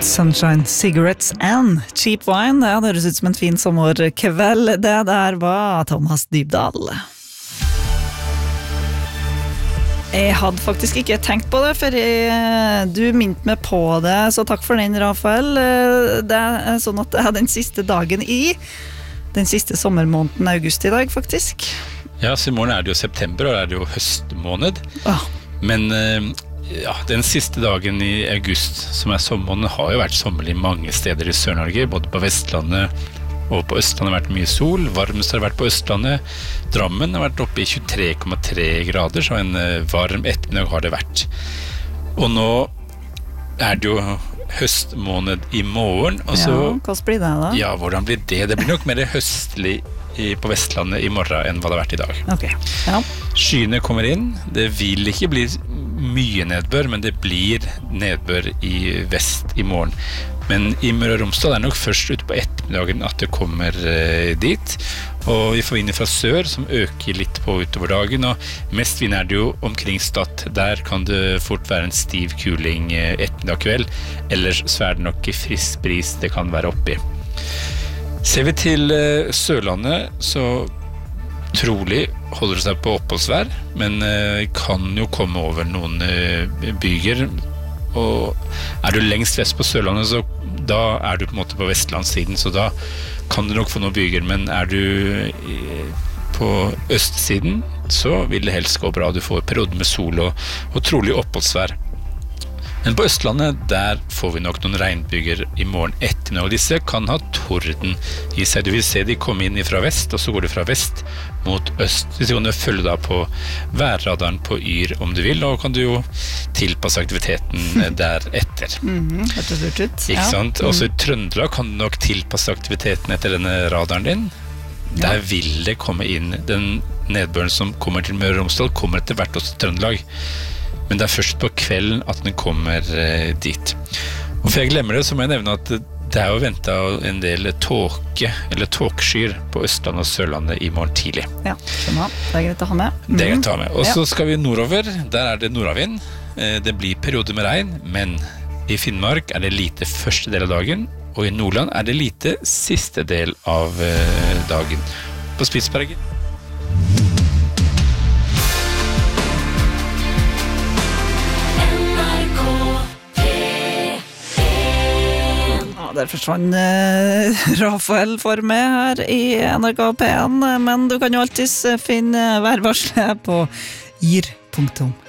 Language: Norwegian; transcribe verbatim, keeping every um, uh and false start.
Sunshine, Cigarettes and Cheap Wine. Ja, det høres ut som en fin sommerkveld. Det der var Thomas Dybdahl. Jeg hadde faktisk ikke tenkt på det, for jeg, du minte meg på det, så takk for den, Rafael. Det er sånn at det er den siste dagen i den siste sommermåneden august i dag, faktisk. Ja, så i morgen er det jo september, og det er jo høstmåned. Åh. Men ja, den siste dagen i august, som er sommermåneden, har jo vært sommerlig mange steder i Sør-Norge, både på Vestlandet og på Østlandet har vært mye sol. Varmest har vært på Østlandet. Drammen har vært oppe i tjuetre komma tre grader, så en varm ettermiddag har det vært. Og nå er det jo høstmåned i morgen. Og så, ja, hva blir det da? Ja, hvordan blir det? Det blir nok mer høstlig i, på Vestlandet i morgen enn hva det har vært i dag. Ok, ja. Skyene kommer inn. Det vil ikke bli mye nedbør, men det blir nedbør i vest i morgen. Men i Møre og Romsdal er nok først ute på ettermiddagen at det kommer eh, dit. Og vi får vind fra sør som øker litt på utover dagen, og mest vind er det jo omkring Stad. Der kan det fort være en stiv kuling eh, ettermiddag kveld, ellers så er det nok frisk bris det kan være oppi. Ser vi til eh, Sørlandet, så trolig holder det seg på oppholdsvær, men eh, kan jo komme over noen eh, byger. Og er du lengst vest på Sørlandet, så da er du på en måte på Vestlandssiden, så da kan du nok få noen byger, men er du på østsiden, så vil det helst gå bra. Du får perioder med sol og, og trolig oppholdsvær. Men på Østlandet, der får vi nok noen regnbyger i morgen ettermiddag, og disse kan ha torden i seg. Du vil se de komme inn fra vest, og så går de fra vest mot øst. Så kan du følge da på værradaren på Yr om du vil, og kan du jo tilpasse aktiviteten deretter. Mhm, hørtes lurt ut. Ikke Ja. sant? Også i Trøndelag kan du nok tilpasse aktiviteten etter denne radaren din. Der Ja. vil det komme inn, den nedbøren som kommer til Møre og Romsdal, kommer etter hvert også til Trøndelag. Men det er først på kvelden at den kommer eh, dit. Og for jeg glemmer det, så må jeg nevne at det er jo ventet en del tåke, eller tåkskyer på Østlandet og Sørlandet i morgen tidlig. Ja, skjønner. Det er greit å ha med. Det er Mhm. greit å ha med. Og Ja. så skal vi nordover, der er det nordavind. Eh, Det blir perioder med regn, men i Finnmark er det lite første del av dagen, og i Nordland er det lite siste del av eh, dagen. På Spitsbergen. Ja, der forsvann eh, Rafael for meg her i N R K P en, men du kan jo alltid finne værvarselet på yr punktum